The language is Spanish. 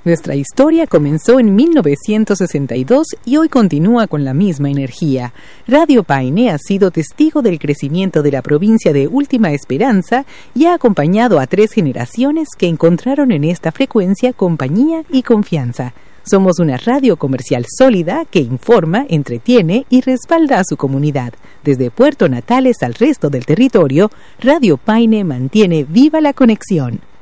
Nuestra historia comenzó en 1962 y hoy continúa con la misma energía. Radio Paine ha sido testigo del crecimiento de la provincia de Última Esperanza y ha acompañado a 3 generaciones que encontraron en esta frecuencia compañía y confianza. Somos una radio comercial sólida que informa, entretiene y respalda a su comunidad. Desde Puerto Natales al resto del territorio, Radio Paine mantiene viva la conexión.